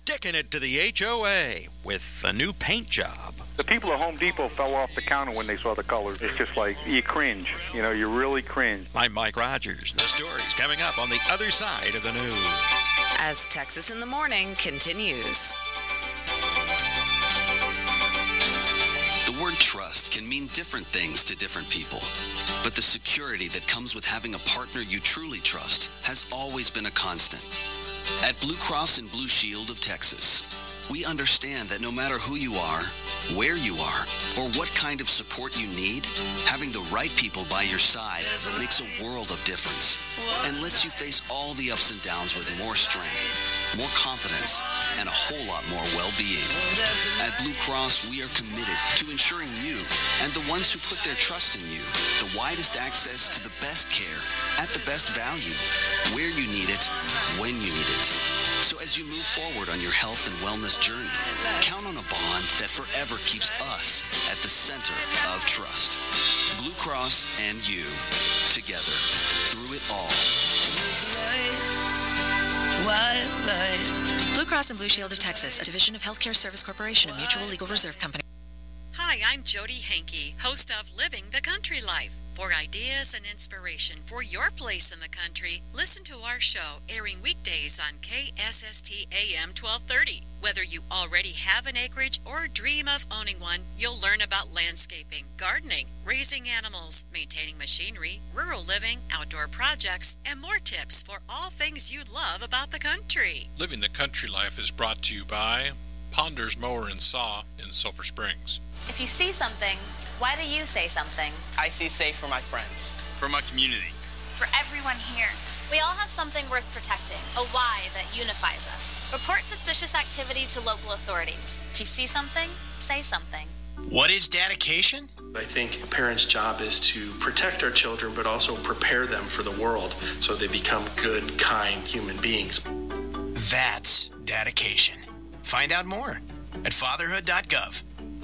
sticking it to the HOA with a new paint job. The people at Home Depot fell off the counter when they saw the colors. It's just like, you cringe. You know, you really cringe. I'm Mike Rogers. The story's coming up on the other side of the news. As Texas in the Morning continues. The word trust can mean different things to different people. But the security that comes with having a partner you truly trust has always been a constant. At Blue Cross and Blue Shield of Texas, we understand that no matter who you are, where you are, or what kind of support you need, having the right people by your side makes a world of difference and lets you face all the ups and downs with more strength, more confidence, and a whole lot more well-being. At Blue Cross, we are committed to ensuring you and the ones who put their trust in you the widest access to the best care at the best value, where you need it, when you need it. So as you move forward on your health and wellness journey, count on a bond that forever keeps us at the center of trust. Blue Cross and you, together, through it all. Blue Cross and Blue Shield of Texas, a division of Healthcare Service Corporation, a mutual legal reserve company. Hi, I'm Jody Hankey, host of Living the Country Life. For ideas and inspiration for your place in the country, listen to our show airing weekdays on KSST AM 1230. Whether you already have an acreage or dream of owning one, you'll learn about landscaping, gardening, raising animals, maintaining machinery, rural living, outdoor projects, and more tips for all things you love about the country. Living the Country Life is brought to you by Ponders Mower and Saw in Sulphur Springs. If you see something, why do you say something? I see safe for my friends. For my community. For everyone here. We all have something worth protecting, a why that unifies us. Report suspicious activity to local authorities. If you see something, say something. What is dedication? I think a parent's job is to protect our children, but also prepare them for the world so they become good, kind human beings. That's dedication. Find out more at fatherhood.gov.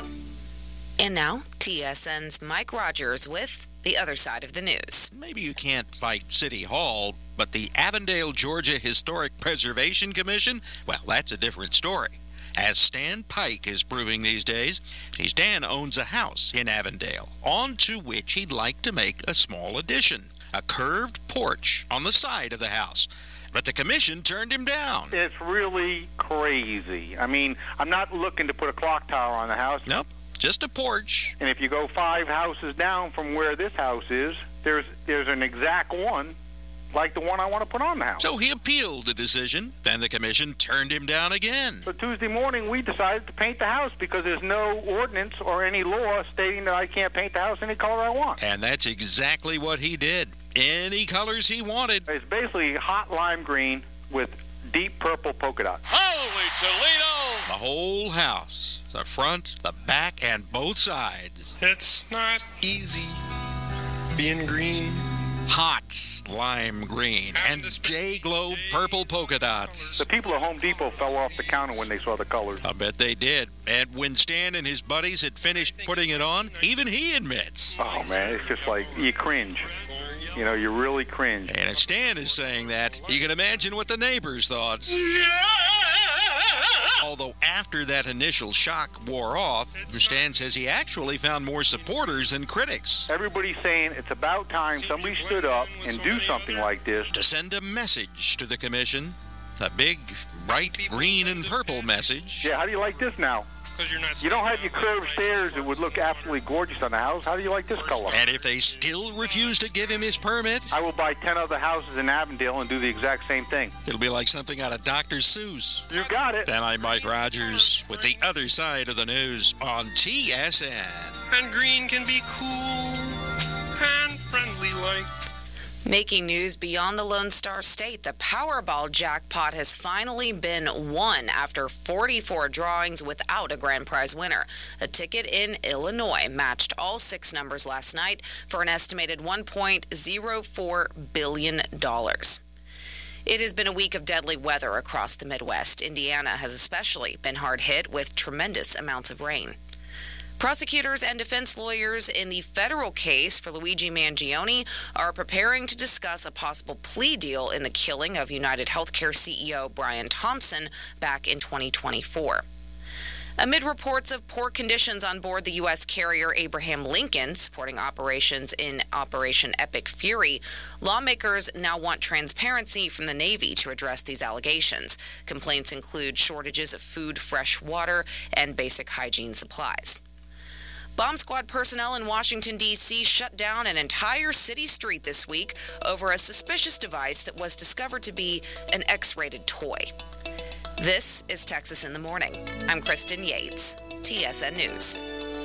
And now, TSN's Mike Rogers with the other side of the news. Maybe you can't fight City Hall, but the Avondale, Georgia Historic Preservation Commission, well, that's a different story. As Stan Pike is proving these days, Stan owns a house in Avondale, onto which he'd like to make a small addition, a curved porch on the side of the house. But the commission turned him down. It's really crazy. I mean, I'm not looking to put a clock tower on the house. Nope, just a porch. And if you go 5 houses down from where this house is, there's an exact one like the one I want to put on the house. So he appealed the decision, then the commission turned him down again. So Tuesday morning, we decided to paint the house because there's no ordinance or any law stating that I can't paint the house any color I want. And that's exactly what he did. Any colors he wanted. It's basically hot lime green with deep purple polka dots. Holy Toledo! The whole house, the front, the back, and both sides. It's not easy being green. Hot lime green and day-glow purple polka dots. The people at Home Depot fell off the counter when they saw the colors. I bet they did. And when Stan and his buddies had finished putting it on, even he admits. Oh, man, it's just like, you cringe. You know, you really cringe. And if Stan is saying that, you can imagine what the neighbors thought. Although after that initial shock wore off, Stan says he actually found more supporters than critics. Everybody's saying it's about time somebody stood up and do something like this. To send a message to the commission, a big, bright green and purple message. Yeah, how do you like this now? You don't have your curved stairs that would look absolutely gorgeous on the house. How do you like this color? And if they still refuse to give him his permit, I will buy 10 other houses in Avondale and do the exact same thing. It'll be like something out of Dr. Seuss. You got it. And I'm Mike Rogers with the other side of the news on TSN. And green can be cool and friendly like. Making news beyond the Lone Star State, the Powerball jackpot has finally been won after 44 drawings without a grand prize winner. A ticket in Illinois matched all 6 numbers last night for an estimated $1.04 billion. It has been a week of deadly weather across the Midwest. Indiana has especially been hard hit with tremendous amounts of rain. Prosecutors and defense lawyers in the federal case for Luigi Mangione are preparing to discuss a possible plea deal in the killing of United Healthcare CEO Brian Thompson back in 2024. Amid reports of poor conditions on board the U.S. carrier Abraham Lincoln, supporting operations in Operation Epic Fury, lawmakers now want transparency from the Navy to address these allegations. Complaints include shortages of food, fresh water, and basic hygiene supplies. Bomb squad personnel in Washington, D.C. shut down an entire city street this week over a suspicious device that was discovered to be an X-rated toy. This is Texas in the Morning. I'm Kristen Yates, TSN News.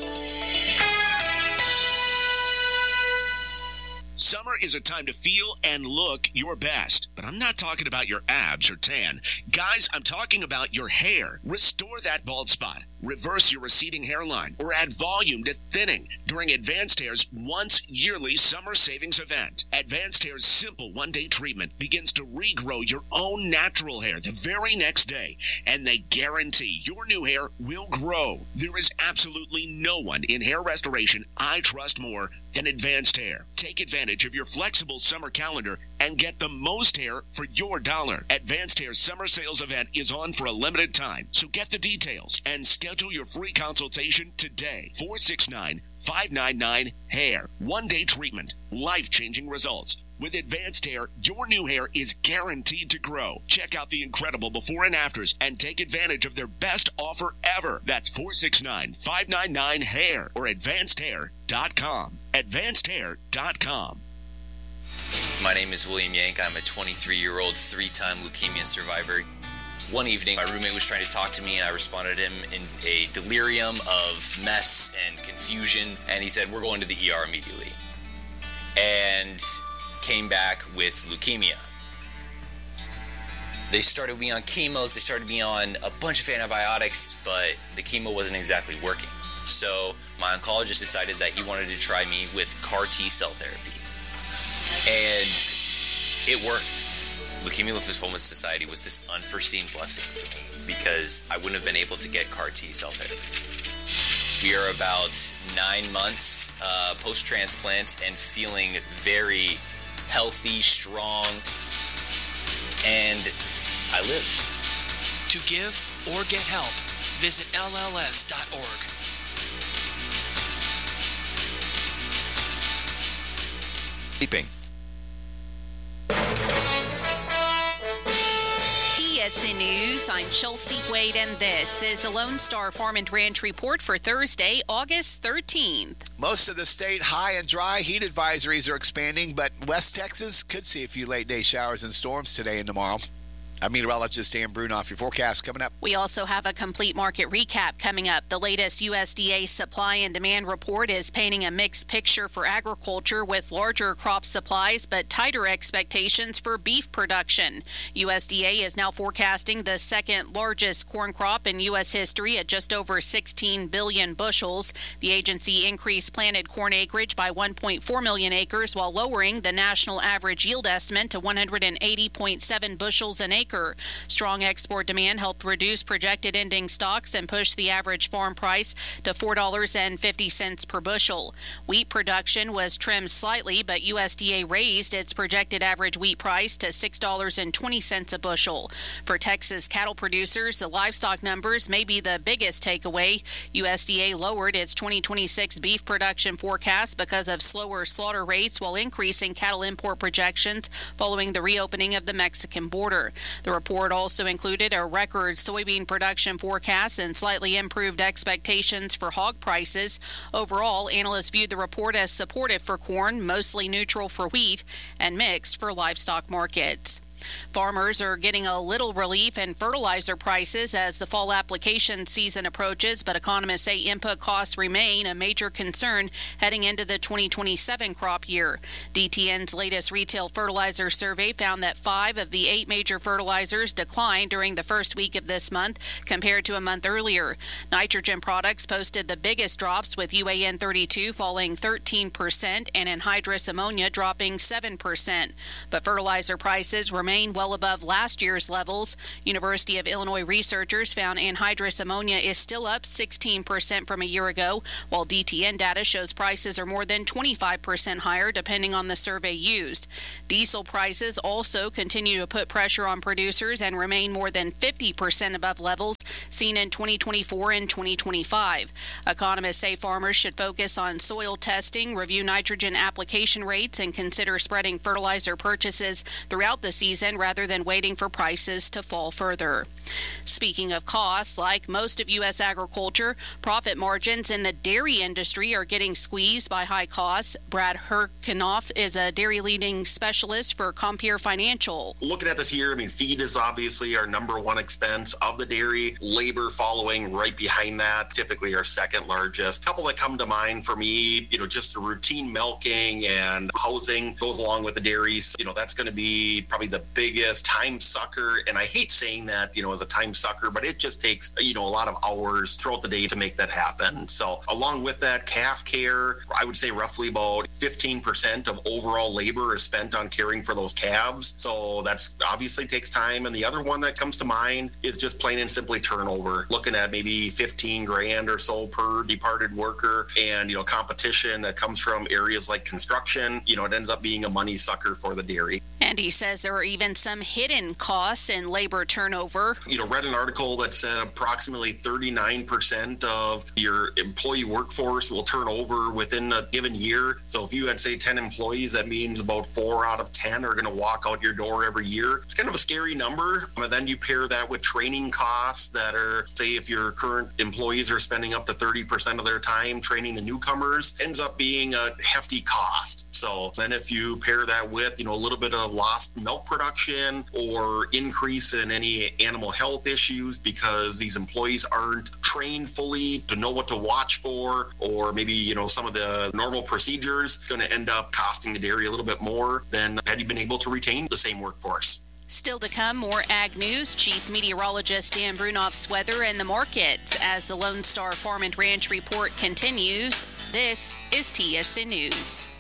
Summer is a time to feel and look your best, but I'm not talking about your abs or tan. Guys, I'm talking about your hair. Restore that bald spot, reverse your receding hairline, or add volume to thinning during Advanced Hair's once-yearly summer savings event. Advanced Hair's simple one-day treatment begins to regrow your own natural hair the very next day, and they guarantee your new hair will grow. There is absolutely no one in hair restoration I trust more than Advanced Hair. Take advantage of your flexible summer calendar and get the most hair for your dollar. Advanced Hair's summer sales event is on for a limited time, so get the details and schedule your free consultation today. 469-599-HAIR. One-day treatment. Life-changing results. With Advanced Hair, your new hair is guaranteed to grow. Check out the incredible before and afters and take advantage of their best offer ever. That's 469-599-HAIR or AdvancedHair.com. AdvancedHair.com. My name is William Yank. I'm a 23-year-old three-time leukemia survivor. One evening, my roommate was trying to talk to me, and I responded to him in a delirium of mess and confusion, and he said, "We're going to the ER immediately." And came back with leukemia. They started me on chemos, they started me on a bunch of antibiotics, but the chemo wasn't exactly working. So my oncologist decided that he wanted to try me with CAR T-cell therapy. And it worked. Leukemia Lymphoma Society was this unforeseen blessing for me because I wouldn't have been able to get CAR T-cell therapy. We are about 9 months post-transplant and feeling very healthy, strong, and I live. To give or get help, visit LLS.org. Keeping. TSN News, I'm Chelsea Wade, and this is the Lone Star Farm and Ranch Report for Thursday, August 13th. Most of the state high and dry. Heat advisories are expanding, but West Texas could see a few late-day showers and storms today and tomorrow. I'm meteorologist Dan Brunoff. Your forecast coming up. We also have a complete market recap coming up. The latest USDA supply and demand report is painting a mixed picture for agriculture with larger crop supplies but tighter expectations for beef production. USDA is now forecasting the second largest corn crop in U.S. history at just over 16 billion bushels. The agency increased planted corn acreage by 1.4 million acres while lowering the national average yield estimate to 180.7 bushels an acre. Strong export demand helped reduce projected ending stocks and push the average farm price to $4.50 per bushel. Wheat production was trimmed slightly, but USDA raised its projected average wheat price to $6.20 a bushel. For Texas cattle producers, the livestock numbers may be the biggest takeaway. USDA lowered its 2026 beef production forecast because of slower slaughter rates while increasing cattle import projections following the reopening of the Mexican border. The report also included a record soybean production forecast and slightly improved expectations for hog prices. Overall, analysts viewed the report as supportive for corn, mostly neutral for wheat, and mixed for livestock markets. Farmers are getting a little relief in fertilizer prices as the fall application season approaches, but economists say input costs remain a major concern heading into the 2027 crop year. DTN's latest retail fertilizer survey found that 5 of the 8 major fertilizers declined during the first week of this month compared to a month earlier. Nitrogen products posted the biggest drops, with UAN 32 falling 13% and anhydrous ammonia dropping 7%. But fertilizer prices remain remain well above last year's levels. University of Illinois researchers found anhydrous ammonia is still up 16% from a year ago, while DTN data shows prices are more than 25% higher depending on the survey used. Diesel prices also continue to put pressure on producers and remain more than 50% above levels seen in 2024 and 2025. Economists say farmers should focus on soil testing, review nitrogen application rates, and consider spreading fertilizer purchases throughout the season rather than waiting for prices to fall further. Speaking of costs, like most of U.S. agriculture, profit margins in the dairy industry are getting squeezed by high costs. Brad Herkinoff is a dairy leading specialist for Compeer Financial. Looking at this here, feed is obviously our number one expense of the dairy. Labor following right behind that, typically our second largest. A couple that come to mind for me, just the routine milking and housing goes along with the dairies. That's going to be probably the biggest time sucker. And I hate saying that, as a time sucker, but it just takes, a lot of hours throughout the day to make that happen. So along with that, calf care, I would say roughly about 15% of overall labor is spent on caring for those calves. So that's obviously takes time. And the other one that comes to mind is just plain and simply turnover. Looking at maybe $15,000 or so per departed worker, and competition that comes from areas like construction, it ends up being a money sucker for the dairy. And he says there are even some hidden costs in labor turnover. Read an article that said approximately 39% of your employee workforce will turn over within a given year. So if you had, say, 10 employees, that means about 4 out of 10 are going to walk out your door every year. It's kind of a scary number. And then you pair that with training costs that are, say, if your current employees are spending up to 30% of their time training the newcomers, ends up being a hefty cost. So then if you pair that with, a little bit of lost milk production or increase in any animal health issues because these employees aren't trained fully to know what to watch for, or maybe, some of the normal procedures, going to end up costing the dairy a little bit more than had you been able to retain the same workforce. Still to come, more ag news. Chief Meteorologist Dan Brunoff's weather and the markets as the Lone Star Farm and Ranch Report continues. This is TSN News.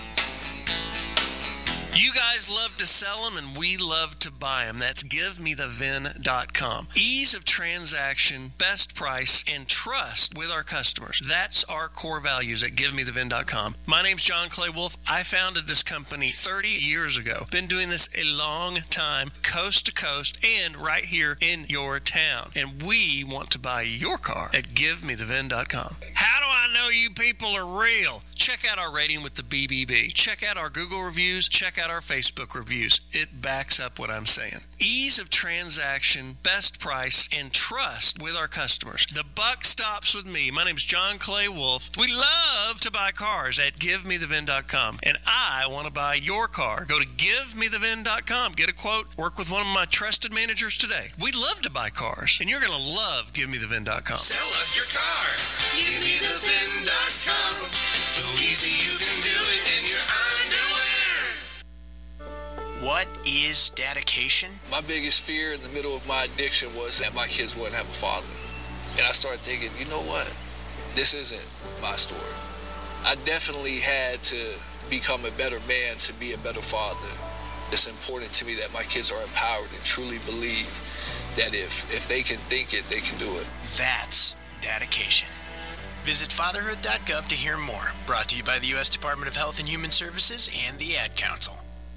You guys love to sell them, and we love to buy them. That's GiveMeTheVin.com. Ease of transaction, best price, and trust with our customers. That's our core values at GiveMeTheVin.com. My name's John Clay Wolf. I founded this company 30 years ago. Been doing this a long time, coast to coast, and right here in your town. And we want to buy your car at GiveMeTheVin.com. How do I know you people are real? Check out our rating with the BBB. Check out our Google reviews. Check out our Facebook reviews. It backs up what I'm saying. Ease of transaction, best price, and trust with our customers. The buck stops with me. My name's John Clay Wolf. We love to buy cars at GiveMeTheVin.com, and I want to buy your car. Go to GiveMeTheVin.com. Get a quote. Work with one of my trusted managers today. We love to buy cars, and you're going to love GiveMeTheVin.com. Sell us your car. GiveMeTheVin.com. So easy you can do it in your underwear. What is dedication? My biggest fear in the middle of my addiction was that my kids wouldn't have a father. And I started thinking, you know what? This isn't my story. I definitely had to become a better man to be a better father. It's important to me that my kids are empowered and truly believe that if they can think it, they can do it. That's dedication. Visit fatherhood.gov to hear more. Brought to you by the U.S. Department of Health and Human Services and the Ad Council.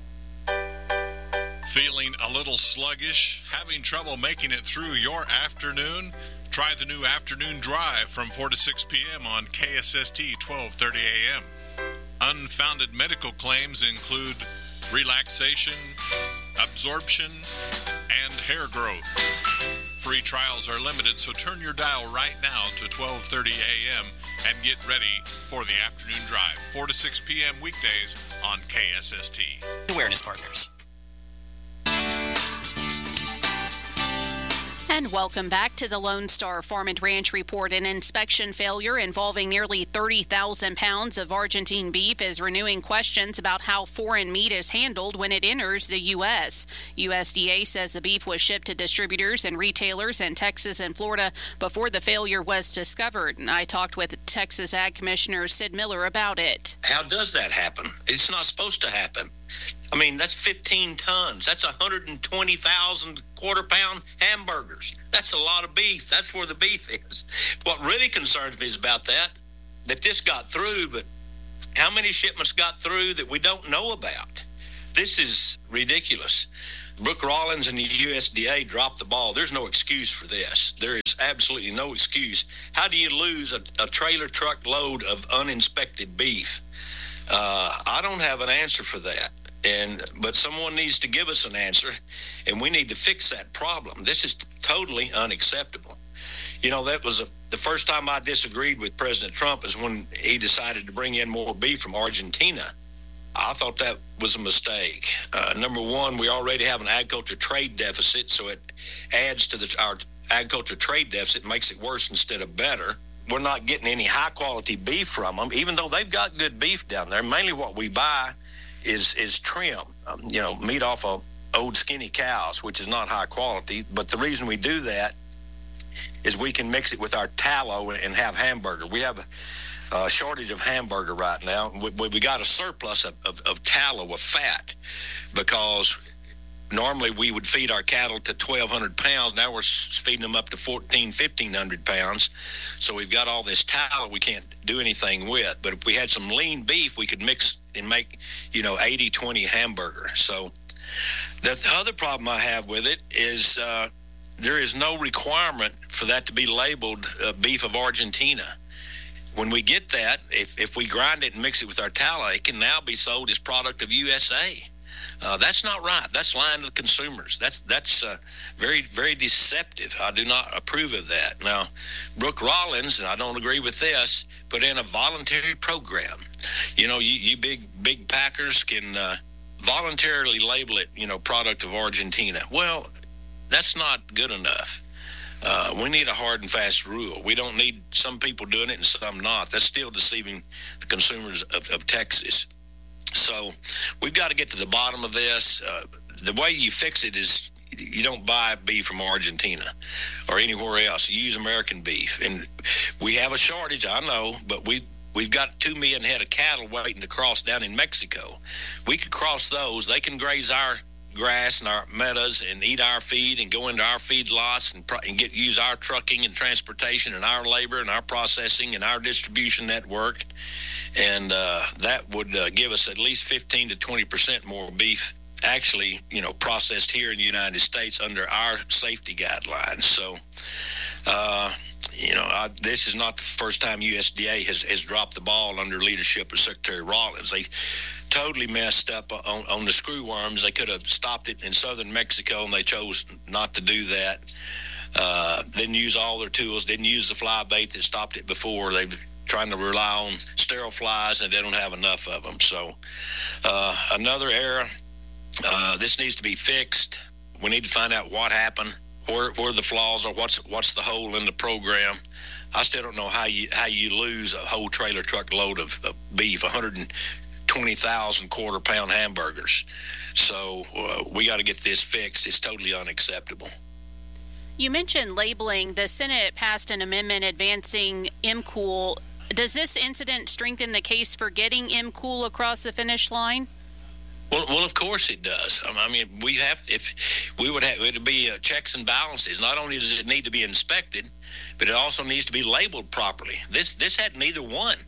Feeling a little sluggish? Having trouble making it through your afternoon? Try the new afternoon drive from 4 to 6 p.m. on KSST 1230 a.m. Unfounded medical claims include relaxation, absorption, and hair growth. Free trials are limited, so turn your dial right now to 1230 a.m. and get ready for the afternoon drive. 4 to 6 p.m. weekdays on KSST. Awareness Partners. And welcome back to the Lone Star Farm and Ranch Report. An inspection failure involving nearly 30,000 pounds of Argentine beef is renewing questions about how foreign meat is handled when it enters the U.S. USDA says the beef was shipped to distributors and retailers in Texas and Florida before the failure was discovered. And I talked with Texas Ag Commissioner Sid Miller about it. How does that happen? It's not supposed to happen. I mean, that's 15 tons. That's 120,000 quarter-pound hamburgers. That's a lot of beef. That's where the beef is. What really concerns me is about that this got through, but how many shipments got through that we don't know about? This is ridiculous. Brooke Rollins and the USDA dropped the ball. There's no excuse for this. There is absolutely no excuse. How do you lose a trailer truck load of uninspected beef? I don't have an answer for that. But someone needs to give us an answer, and we need to fix that problem. This is totally unacceptable. You know, that was the first time I disagreed with President Trump is when he decided to bring in more beef from Argentina. I thought that was a mistake. Number one, we already have an agriculture trade deficit, so it adds to our agriculture trade deficit, makes it worse instead of better. We're not getting any high-quality beef from them, even though they've got good beef down there. Mainly what we buy is trim, meat off of old skinny cows, which is not high quality. But the reason we do that is we can mix it with our tallow and have hamburger. We have a shortage of hamburger right now. We got a surplus of tallow, of fat, because normally we would feed our cattle to 1,200 pounds. Now we're feeding them up to 1,500 pounds. So we've got all this tallow we can't do anything with. But if we had some lean beef, we could mix and make, 80-20 hamburger. So the other problem I have with it is there is no requirement for that to be labeled beef of Argentina. When we get that, if we grind it and mix it with our tallow, it can now be sold as product of USA. That's not right. That's lying to the consumers. That's very, very deceptive. I do not approve of that. Now, Brooke Rollins, and I don't agree with this, put in a voluntary program. You big packers can voluntarily label it, product of Argentina. Well, that's not good enough. We need a hard and fast rule. We don't need some people doing it and some not. That's still deceiving the consumers of Texas. So we've got to get to the bottom of this. The way you fix it is you don't buy beef from Argentina or anywhere else. You use American beef. And we have a shortage, I know, but we've got 2 million head of cattle waiting to cross down in Mexico. We could cross those. They can graze our grass and our meadows and eat our feed and go into our feed lots and use our trucking and transportation and our labor and our processing and our distribution network. And that would give us at least 15 to 20% more beef actually, processed here in the United States under our safety guidelines. So, this is not the first time USDA has dropped the ball under leadership of Secretary Rollins. They totally messed up on the screwworms. They could have stopped it in southern Mexico, and they chose not to do that. Didn't use all their tools, didn't use the fly bait that stopped it before. They're trying to rely on sterile flies, and they don't have enough of them. So another error. This needs to be fixed. We need to find out what happened, where the flaws are, what's the hole in the program. I still don't know how you lose a whole trailer truck load of beef, 120,000 quarter-pound hamburgers. So we got to get this fixed. It's totally unacceptable. You mentioned labeling. The Senate passed an amendment advancing MCOOL. Does this incident strengthen the case for getting MCOOL across the finish line? Well, of course it does. I mean, it'd be checks and balances. Not only does it need to be inspected, but it also needs to be labeled properly. This had neither one.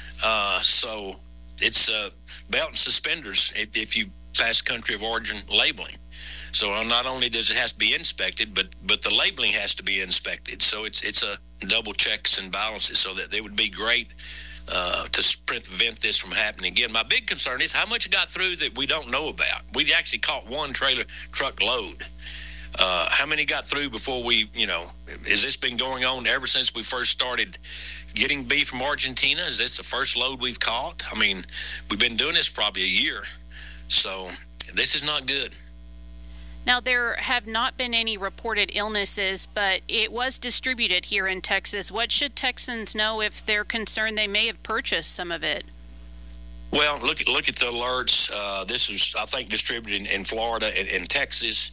So it's belt and suspenders if you pass country of origin labeling. So not only does it have to be inspected, but the labeling has to be inspected. So it's a double checks and balances, so that they would be great to prevent this from happening again. My big concern is how much got through that we don't know about. We actually caught one trailer truck load. How many got through before has this been going on ever since we first started getting beef from Argentina? Is this the first load we've caught? I mean, we've been doing this probably a year. So this is not good. Now, there have not been any reported illnesses, but it was distributed here in Texas. What should Texans know if they're concerned they may have purchased some of it? Well, look at the alerts. This was, I think, distributed in Florida and in Texas.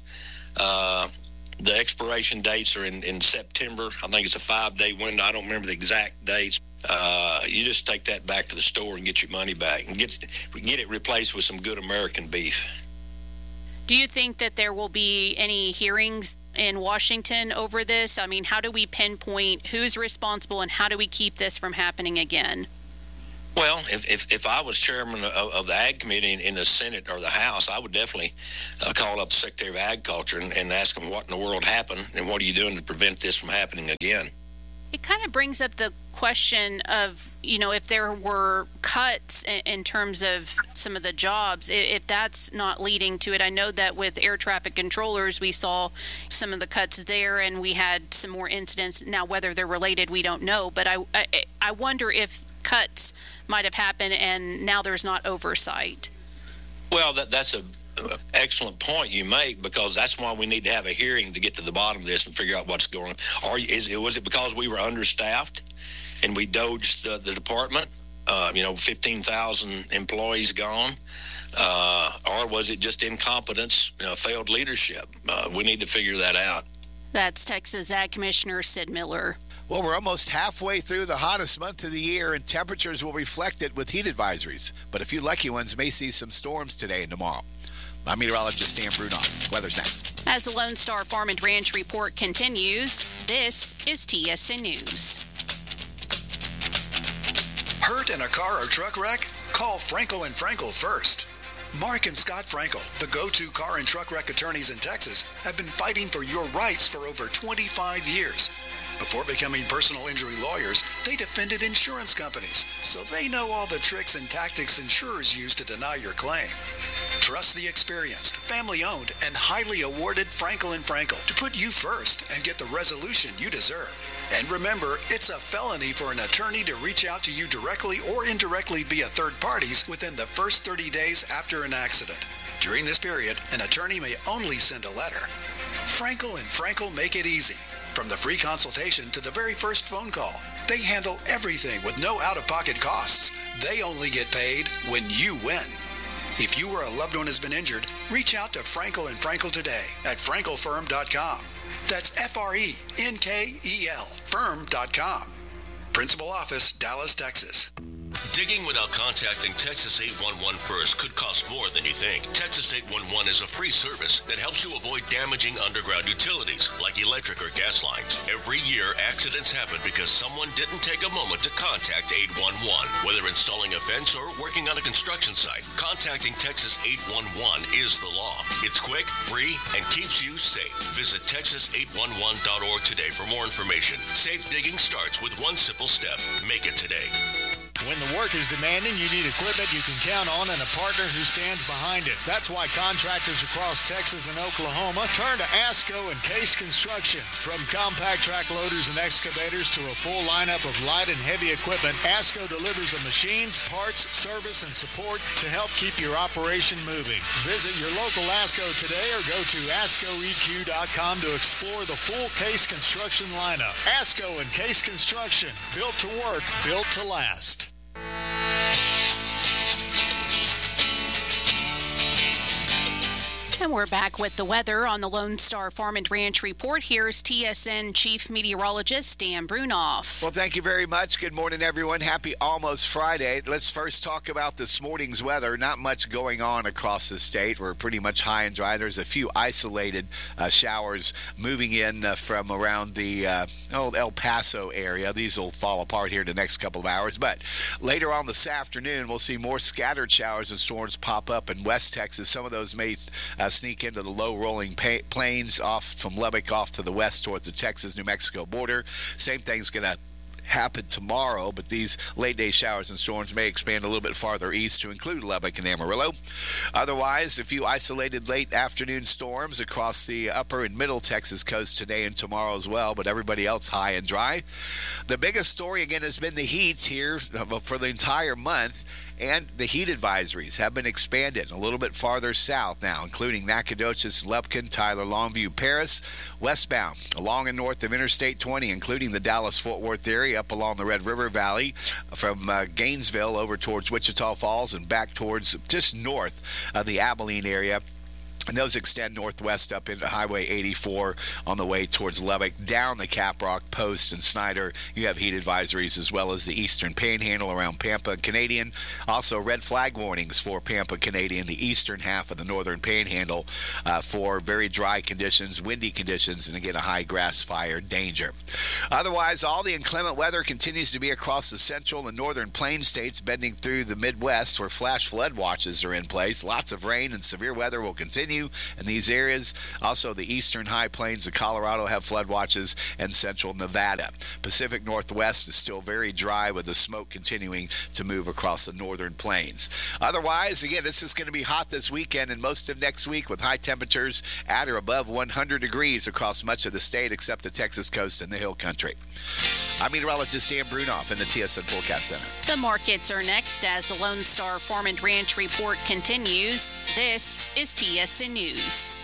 The expiration dates are in September. I think it's a 5-day window. I don't remember the exact dates. you just take that back to the store and get your money back and get it replaced with some good American beef. Do you think that there will be any hearings in Washington over this? I mean, how do we pinpoint who's responsible and how do we keep this from happening again? Well, if I was chairman of the Ag Committee in the Senate or the House, I would definitely call up the Secretary of Agriculture and ask him what in the world happened and what are you doing to prevent this from happening again. It kind of brings up the question of, if there were cuts in terms of some of the jobs, if that's not leading to it. I know that with air traffic controllers, we saw some of the cuts there and we had some more incidents. Now, whether they're related, we don't know. But I wonder if cuts might have happened and now there's not oversight. Well, that's an excellent point you make, because that's why we need to have a hearing to get to the bottom of this and figure out what's going on. Was it because we were understaffed and we dodged the department? 15,000 employees gone, or was it just incompetence, failed leadership? We need to figure that out. That's Texas Ag Commissioner Sid Miller. Well, we're almost halfway through the hottest month of the year, and temperatures will reflect it with heat advisories. But a few lucky ones may see some storms today and tomorrow. I'm meteorologist Dan Brunoff. Weather's next. As the Lone Star Farm and Ranch report continues, this is TSN News. Hurt in a car or truck wreck? Call Frankel & Frankel first. Mark and Scott Frankel, the go-to car and truck wreck attorneys in Texas, have been fighting for your rights for over 25 years. Before becoming personal injury lawyers, they defended insurance companies, so they know all the tricks and tactics insurers use to deny your claim. Trust the experienced, family-owned, and highly awarded Frankel & Frankel to put you first and get the resolution you deserve. And remember, it's a felony for an attorney to reach out to you directly or indirectly via third parties within the first 30 days after an accident. During this period, an attorney may only send a letter. Frankel & Frankel make it easy. From the free consultation to the very first phone call, they handle everything with no out-of-pocket costs. They only get paid when you win. If you or a loved one has been injured, reach out to Frankel & Frankel today at frankelfirm.com. That's F-R-E-N-K-E-L firm.com. Principal Office, Dallas, Texas. Digging without contacting Texas 811 first could cost more than you think. Texas 811 is a free service that helps you avoid damaging underground utilities like electric or gas lines. Every year, accidents happen because someone didn't take a moment to contact 811. Whether installing a fence or working on a construction site, contacting Texas 811 is the law. It's quick, free, and keeps you safe. Visit Texas811.org today for more information. Safe digging starts with one simple step. Make it today. When the work is demanding, you need equipment you can count on and a partner who stands behind it. That's why contractors across Texas and Oklahoma turn to ASCO and Case Construction. From compact track loaders and excavators to a full lineup of light and heavy equipment, ASCO delivers the machines, parts, service, and support to help keep your operation moving. Visit your local ASCO today or go to ASCOEQ.com to explore the full Case Construction lineup. ASCO and Case Construction, built to work, built to last. And we're back with the weather on the Lone Star Farm and Ranch Report. Here's TSN Chief Meteorologist Dan Brunoff. Well, thank you very much. Good morning, everyone. Happy almost Friday. Let's first talk about this morning's weather. Not much going on across the state. We're pretty much high and dry. There's a few isolated showers moving in from around the old El Paso area. These will fall apart here in the next couple of hours. But later on this afternoon, we'll see more scattered showers and storms pop up in West Texas. Some of those may sneak into the low-rolling plains off from Lubbock off to the west towards the Texas-New Mexico border. Same thing's going to happen tomorrow, but these late-day showers and storms may expand a little bit farther east to include Lubbock and Amarillo. Otherwise, a few isolated late afternoon storms across the upper and middle Texas coast today and tomorrow as well, but everybody else high and dry. The biggest story, again, has been the heats here for the entire month. And the heat advisories have been expanded a little bit farther south now, including Nacogdoches, Lupton, Tyler, Longview, Paris, westbound along and north of Interstate 20, including the Dallas-Fort Worth area, up along the Red River Valley, from Gainesville over towards Wichita Falls and back towards just north of the Abilene area. And those extend northwest up into Highway 84 on the way towards Lubbock, down the Caprock, Post, and Snyder. You have heat advisories as well as the eastern panhandle around Pampa and Canadian. Also, red flag warnings for Pampa, Canadian, the eastern half of the northern panhandle for very dry conditions, windy conditions, and again, a high grass fire danger. Otherwise, all the inclement weather continues to be across the central and northern plain states, bending through the Midwest where flash flood watches are in place. Lots of rain and severe weather will continue in these areas. Also, the eastern high plains of Colorado have flood watches, and central Nevada. Pacific Northwest is still very dry with the smoke continuing to move across the northern plains. Otherwise, again, this is going to be hot this weekend and most of next week with high temperatures at or above 100 degrees across much of the state except the Texas coast and the hill country. I'm meteorologist Dan Brunoff in the TSN Forecast Center. The markets are next as the Lone Star Farm and Ranch report continues. This is TSN News.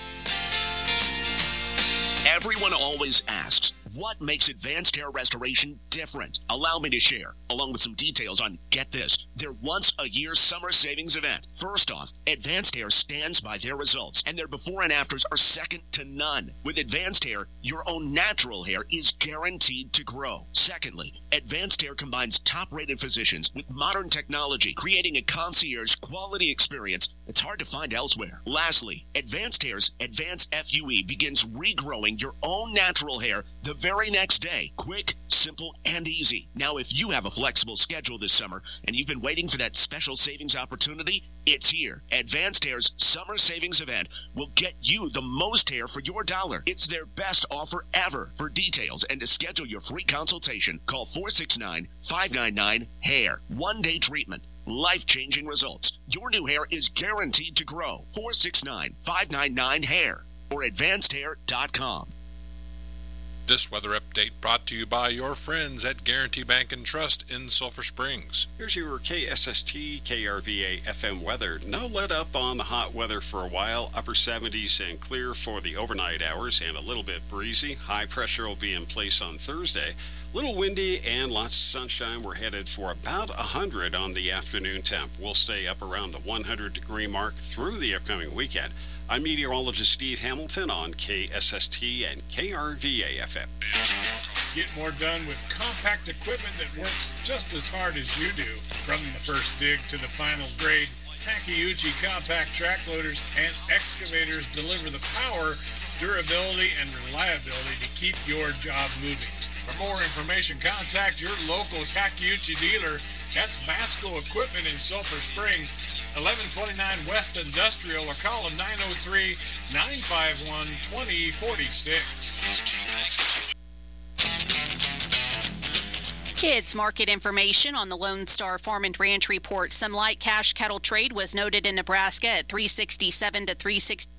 Everyone always asks, what makes Advanced Hair Restoration different? Allow me to share, along with some details on, get this, their once-a-year summer savings event. First off, Advanced Hair stands by their results, and their before and afters are second to none. With Advanced Hair, your own natural hair is guaranteed to grow. Secondly, Advanced Hair combines top-rated physicians with modern technology, creating a concierge quality experience that's hard to find elsewhere. Lastly, Advanced Hair's Advanced FUE begins regrowing your own natural hair the very next day. Quick, simple, and easy. Now, if you have a flexible schedule this summer and you've been waiting for that special savings opportunity, it's here. Advanced Hair's Summer Savings Event will get you the most hair for your dollar. It's their best offer ever. For details and to schedule your free consultation, call 469-599-HAIR. One-day treatment. Life-changing results. Your new hair is guaranteed to grow. 469-599-HAIR or advancedhair.com. This weather update brought to you by your friends at Guarantee Bank and Trust in Sulphur Springs. Here's your KSST KRVA FM weather. No let up on the hot weather for a while. Upper 70s and clear for the overnight hours and a little bit breezy. High pressure will be in place on Thursday. Little windy and lots of sunshine. We're headed for about 100 on the afternoon temp. We'll stay up around the 100-degree mark through the upcoming weekend. I'm meteorologist Steve Hamilton on KSST and KRVA FM. Get more done with compact equipment that works just as hard as you do. From the first dig to the final grade, Takeuchi compact track loaders and excavators deliver the power, durability, and reliability to keep your job moving. For more information, contact your local Takeuchi dealer. That's Masco Equipment in Sulphur Springs, 1129 West Industrial, or call them 903-951-2046. Kids market information on the Lone Star Farm and Ranch report. Some light cash cattle trade was noted in Nebraska at 367 to 360.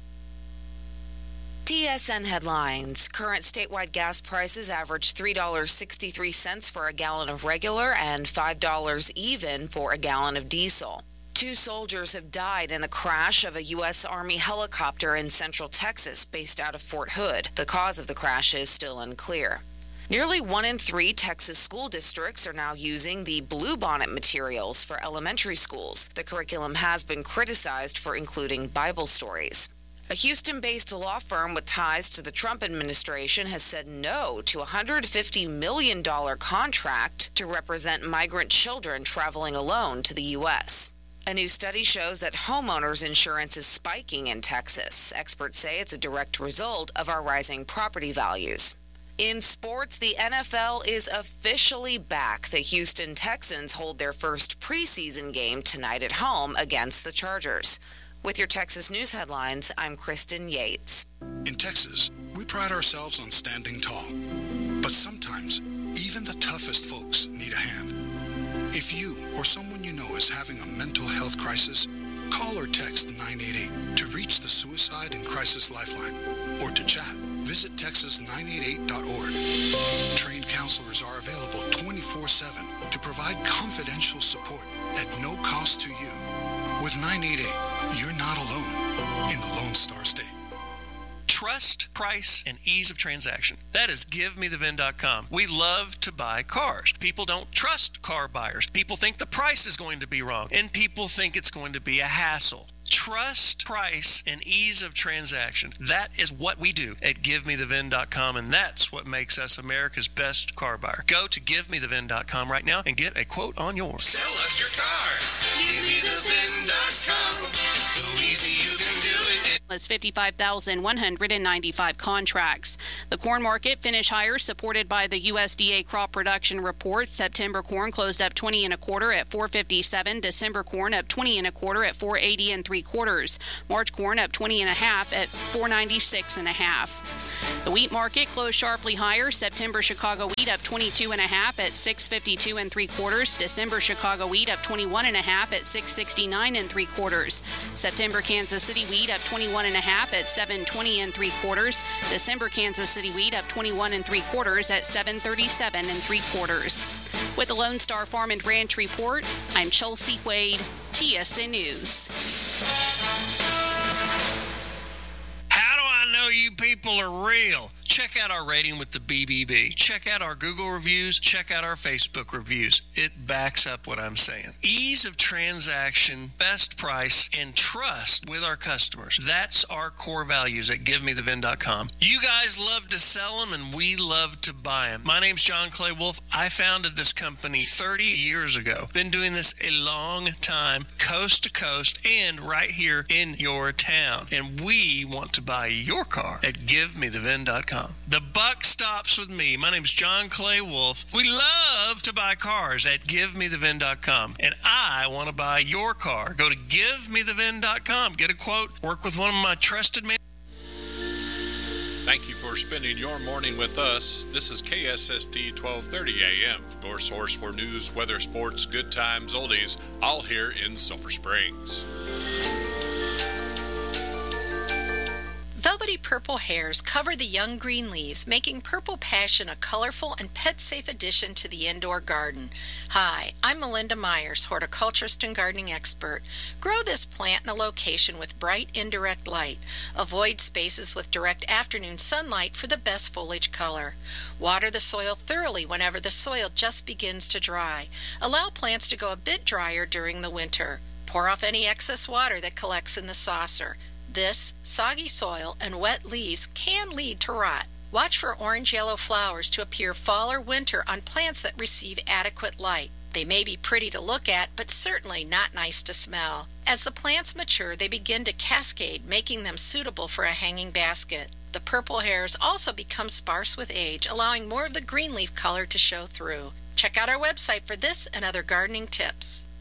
TSN headlines. Current statewide gas prices average $3.63 for a gallon of regular and $5 even for a gallon of diesel. 2 soldiers have died in the crash of a U.S. Army helicopter in central Texas based out of Fort Hood. The cause of the crash is still unclear. Nearly 1 in 3 Texas school districts are now using the Bluebonnet materials for elementary schools. The curriculum has been criticized for including Bible stories. A Houston-based law firm with ties to the Trump administration has said no to a $150 million contract to represent migrant children traveling alone to the U.S. A new study shows that homeowners insurance is spiking in Texas. Experts say it's a direct result of our rising property values. In sports, the NFL is officially back. The Houston Texans hold their first preseason game tonight at home against the Chargers. With your Texas news headlines, I'm Kristen Yates. In Texas, we pride ourselves on standing tall. But sometimes, even the toughest folks need a hand. If you or someone you know is having a mental health crisis, call or text 988 to reach the Suicide and Crisis Lifeline. Or to chat, visit texas988.org. Trained counselors are available 24/7 to provide confidential support at no cost to you. With 988, you're not alone in the Lone Star State. Trust, price, and ease of transaction. That is GiveMeTheVin.com. We love to buy cars. People don't trust car buyers. People think the price is going to be wrong, and people think it's going to be a hassle. Trust, price, and ease of transaction. That is what we do at GiveMeTheVin.com, and that's what makes us America's best car buyer. Go to GiveMeTheVin.com right now and get a quote on yours. Sell us your car. GiveMeTheVin.com. So easy you can do it. Was 55,195 contracts. The corn market finished higher, supported by the USDA crop production report. September corn closed up 20 1/4 at $4.57. December corn up 20 1/4 at $4.80 3/4. March corn up 20 1/2 at $4.96 1/2. The wheat market closed sharply higher. September Chicago wheat up 22 1/2 at $6.52 3/4. December Chicago wheat up 21 1/2 at $6.69 3/4. September Kansas City wheat up 21 1/2 at $7.20 3/4. December Kansas City wheat up 21 3/4 at $7.37 3/4. With the Lone Star Farm and Ranch Report, I'm Chelsea Wade, TSN News. How do I know you people are real? Check out our rating with the BBB. Check out our Google reviews. Check out our Facebook reviews. It backs up what I'm saying. Ease of transaction, best price, and trust with our customers. That's our core values at GiveMeTheVin.com. You guys love to sell them, and we love to buy them. My name's John Clay Wolf. I founded this company 30 years ago. Been doing this a long time, coast to coast, and right here in your town. And we want to buy your car at GiveMeTheVin.com. The buck stops with me. My name's John Clay Wolf. We love to buy cars at GiveMeTheVin.com, and I want to buy your car. Go to GiveMeTheVin.com. Get a quote. Work with one of my trusted men. Thank you for spending your morning with us. This is KSST 1230 AM, your source for news, weather, sports, good times, oldies, all here in Sulphur Springs. Velvety purple hairs cover the young green leaves, making Purple Passion a colorful and pet-safe addition to the indoor garden. Hi, I'm Melinda Myers, horticulturist and gardening expert. Grow this plant in a location with bright indirect light. Avoid spaces with direct afternoon sunlight for the best foliage color. Water the soil thoroughly whenever the soil just begins to dry. Allow plants to go a bit drier during the winter. Pour off any excess water that collects in the saucer. This, soggy soil, and wet leaves can lead to rot. Watch for orange-yellow flowers to appear fall or winter on plants that receive adequate light. They may be pretty to look at, but certainly not nice to smell. As the plants mature, they begin to cascade, making them suitable for a hanging basket. The purple hairs also become sparse with age, allowing more of the green leaf color to show through. Check out our website for this and other gardening tips.